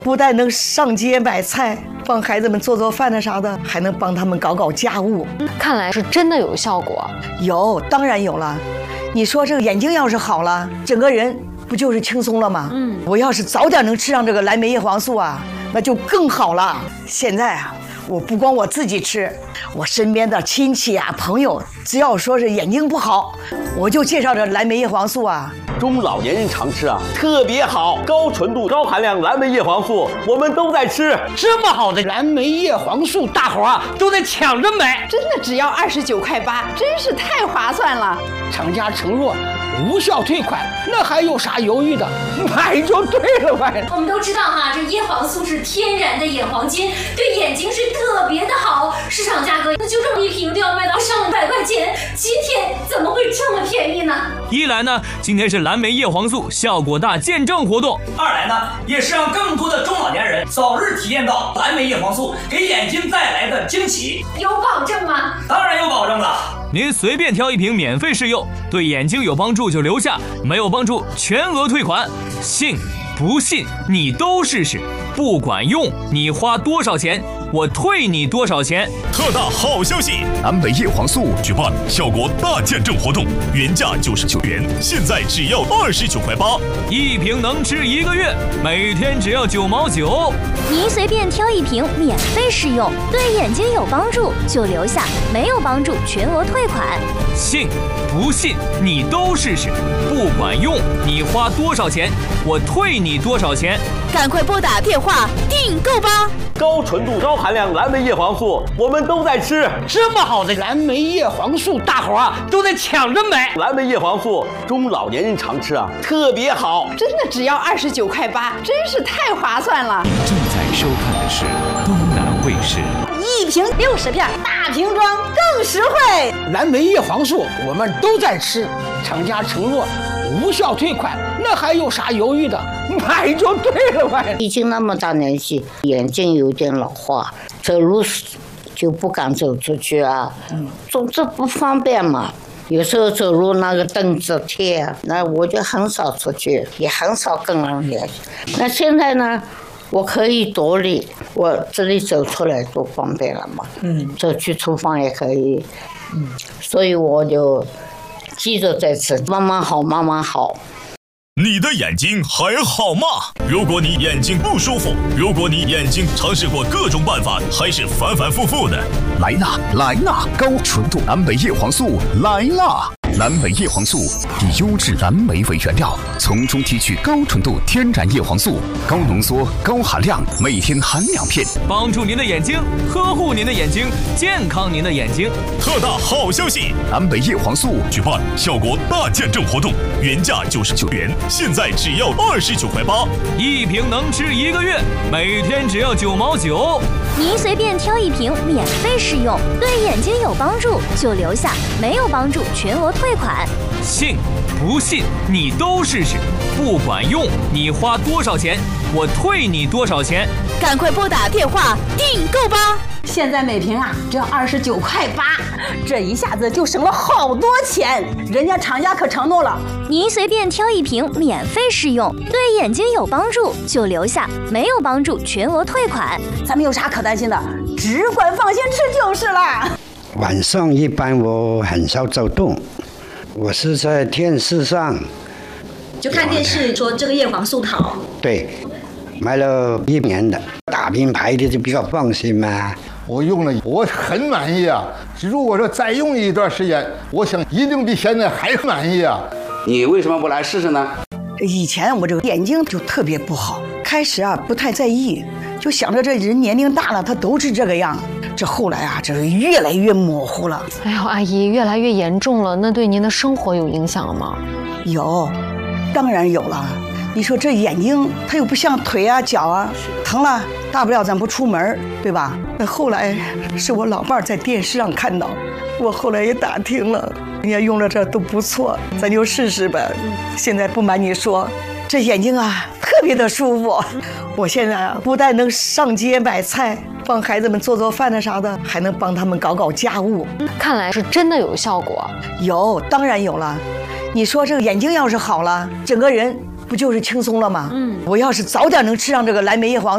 不但能上街买菜，帮孩子们做做饭啥的，还能帮他们搞搞家务。 看来是真的有效果。 有，当然有了。你说这个眼睛要是好了，整个人不就是轻松了吗？我要是早点能吃上这个蓝莓叶黄素啊，那就更好了。现在啊，我不光我自己吃，我身边的亲戚啊、朋友，只要说是眼睛不好，我就介绍这蓝莓叶黄素啊。 中老年人常吃啊，特别好，高纯度、高含量蓝莓叶黄素，我们都在吃。 这么好的蓝莓叶黄素，大伙儿都在抢着买， 真的只要29.8块，真是太划算了。 厂家承诺无效退款，那还有啥犹豫的？买就对了呗。 我们都知道哈，这叶黄素是天然的眼黄金，对眼睛是特别的好。市场价格那就这么一瓶都要卖到上100块钱，今天怎么会这么便宜呢？ 一来呢，今天是蓝莓叶黄素效果大见证活动； 二来呢，也是让更多的中老年人早日体验到蓝莓叶黄素给眼睛带来的惊喜。 有保证吗？ 当然有保证了。 您随便挑一瓶免费试用，对眼睛有帮助就留下，没有帮助全额退款。信不信你都试试，不管用你花多少钱，我退你多少钱。 特大好消息！蓝莓叶黄素举办效果大见证活动，原价99元，现在只要29.8块， 一瓶能吃1个月，每天只要9毛9。 您随便挑一瓶免费试用，对眼睛有帮助就留下，没有帮助全额退款。 信不信你都试试，不管用你花多少钱，我退你多少钱。 赶快拨打电话订购吧！ 高纯度、高含量蓝莓叶黄素，我们都在吃。 这么好的蓝莓叶黄素，大伙儿都在抢着买。 蓝莓叶黄素，中老年人常吃啊，特别好。 真的只要29.8块，真是太划算了。 您正在收看的是东南卫视。 一瓶60片，大瓶装更实惠。 蓝莓叶黄素我们都在吃，厂家承诺无效退款，那还有啥犹豫的？买就对了呗。 已经那么大年纪，眼睛有点老化，走路就不敢走出去啊，走这不方便嘛。有时候走路那个凳子贴，那我就很少出去，也很少跟人联系。那现在呢，我可以独立，我这里走出来多方便了嘛。走去厨房也可以。所以我就记着在吃，慢慢好，慢慢好。 你的眼睛还好吗？如果你眼睛不舒服，如果你眼睛尝试过各种办法，还是反反复复的，来啦来啦，高纯度蓝莓叶黄素来啦！蓝莓叶黄素以优质蓝莓为原料，从中提取高纯度天然叶黄素，高浓缩、高含量，每天含2片， 帮助您的眼睛，呵护您的眼睛，健康您的眼睛。 特大好消息！蓝莓叶黄素举办效果大见证活动，原价99元，现在只要29.8块， 一瓶能吃1个月，每天只要9毛9。 您随便挑一瓶免费试用，对眼睛有帮助就留下，没有帮助全额退款。 信不信你都试试，不管用你花多少钱，我退你多少钱。 赶快拨打电话订购吧！ 现在每瓶啊只要29.8块，这一下子就省了好多钱。人家厂家可承诺了， 您随便挑一瓶免费试用，对眼睛有帮助就留下，没有帮助全额退款。 咱们有啥可担心的？只管放心吃就是了。 晚上一般我很少走动，我是在电视上就看电视说这个叶黄素好。 对，买了1年的大品牌的就比较放心嘛。 我用了，我很满意啊。如果说再用一段时间，我想一定比现在还满意啊。 你为什么不来试试呢？ 以前我这个眼睛就特别不好，开始啊不太在意，就想着这人年龄大了，他都是这个样。这后来啊，这是越来越模糊了。 哎呦，阿姨，越来越严重了，那对您的生活有影响了吗？ 有，当然有了。你说这眼睛它又不像腿啊脚啊，疼了大不了咱不出门，对吧？那后来是我老伴儿在电视上看到，我后来也打听了，人家用了这都不错，咱就试试呗。现在不瞒你说，这眼睛啊特别的舒服。我现在啊不但能上街买菜，帮孩子们做做饭啥的，还能帮他们搞搞家务。 看来是真的有效果。 有，当然有了。你说这个眼睛要是好了，整个人不就是轻松了吗？我要是早点能吃上这个蓝莓叶黄